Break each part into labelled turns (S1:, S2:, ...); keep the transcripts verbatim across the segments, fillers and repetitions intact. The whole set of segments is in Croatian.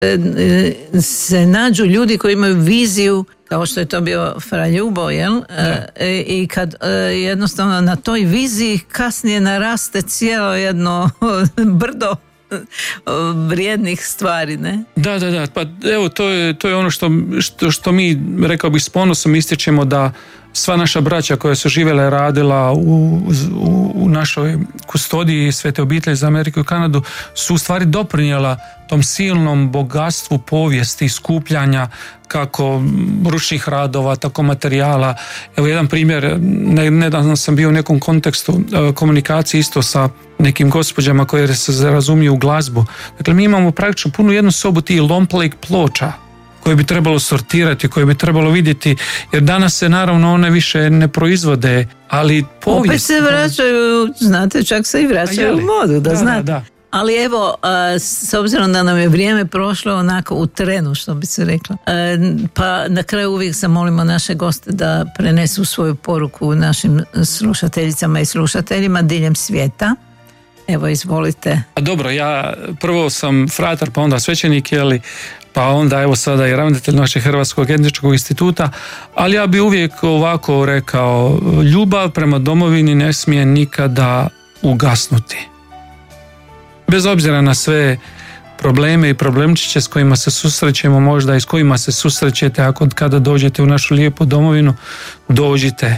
S1: se nađu ljudi koji imaju viziju, kao što je to bio Fra Ljubo, jel? E, i kad e, jednostavno na toj viziji kasnije naraste cijelo jedno brdo vrijednih stvari, ne?
S2: Da, da, da, pa evo to je, to je ono što, što, što mi, rekao bih, s ponosom ističemo, da sva naša braća koja su živjela i radila u, u, u našoj kustodiji Svete obitelji za Ameriku i Kanadu su u stvari doprinijela tom silnom bogatstvu povijesti, skupljanja kako ručnih radova, tako materijala. Evo jedan primjer, nedavno sam bio u nekom kontekstu komunikacije isto sa nekim gospođama koje se razumiju u glazbu. Dakle, mi imamo praktično punu jednu sobu tih long play ploča koje bi trebalo sortirati, koje bi trebalo vidjeti, jer danas se naravno one više ne proizvode, ali povijest...
S1: Opet se vraćaju, znate, čak se i vraćaju u modu, da, da znate. Da, da. Ali evo, s obzirom da nam je vrijeme prošlo onako u trenu, što bi se rekla, pa na kraju uvijek zamolimo naše goste da prenesu svoju poruku našim slušateljicama i slušateljima diljem svijeta. Evo, izvolite.
S2: A dobro, ja prvo sam fratar, pa onda svećenik, jeli, pa onda evo sada i ravnatelj našeg Hrvatskog etničkog instituta, ali ja bi uvijek ovako rekao, ljubav prema domovini ne smije nikada ugasnuti. Bez obzira na sve probleme i problemčiće s kojima se susrećemo, možda i s kojima se susrećete, ako kada dođete u našu lijepu domovinu, dođite,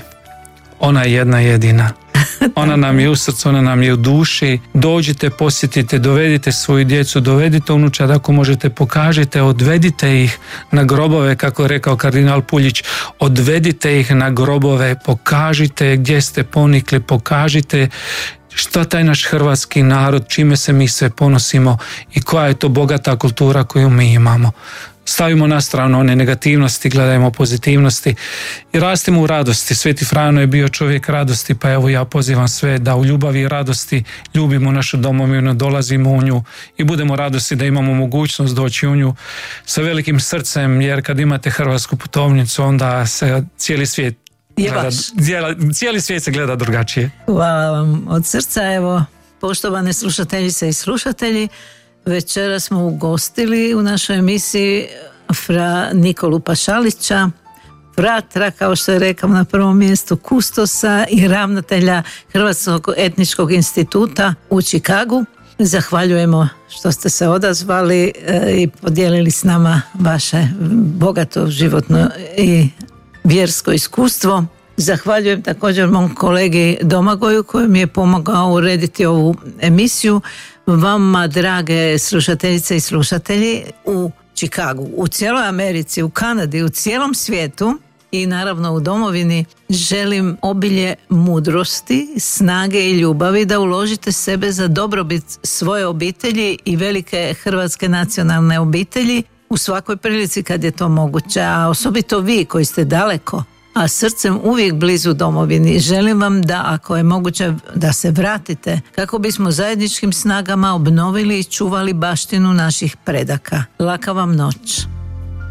S2: ona je jedna jedina. Ona nam je u srcu, ona nam je u duši. Dođite, posjetite, dovedite svoju djecu, dovedite unučad ako možete, pokažite, odvedite ih na grobove, kako je rekao kardinal Puljić, odvedite ih na grobove, pokažite gdje ste ponikli, pokažite što taj naš hrvatski narod, čime se mi sve ponosimo i koja je to bogata kultura koju mi imamo. Stavimo na stranu one negativnosti, gledajmo pozitivnosti i rastimo u radosti. Sveti Frano je bio čovjek radosti, pa evo ja pozivam sve da u ljubavi i radosti ljubimo našu domovinu, dolazimo u nju i budemo radosti da imamo mogućnost doći u nju sa velikim srcem, jer kad imate hrvatsku putovnicu, onda se cijeli svijet gleda, cijeli svijet se gleda drugačije.
S1: Hvala vam od srca. Evo, poštovane slušateljice i slušatelji, večera smo ugostili u našoj emisiji fra Nikolu Pašalića, fratra, kao što je rekao na prvom mjestu, kustosa i ravnatelja Hrvatskog etničkog instituta u Čikagu. Zahvaljujemo što ste se odazvali i podijelili s nama vaše bogato životno i vjersko iskustvo. Zahvaljujem također mom kolegi Domagoju koji mi je pomogao urediti ovu emisiju. Vama, drage slušateljice i slušatelji, u Čikagu, u cijeloj Americi, u Kanadi, u cijelom svijetu i naravno u domovini želim obilje mudrosti, snage i ljubavi da uložite sebe za dobrobit svoje obitelji i velike hrvatske nacionalne obitelji u svakoj prilici kad je to moguće, a osobito vi koji ste daleko, a srcem uvijek blizu domovini. Želim vam da, ako je moguće, da se vratite kako bismo zajedničkim snagama obnovili i čuvali baštinu naših predaka. Laka vam noć.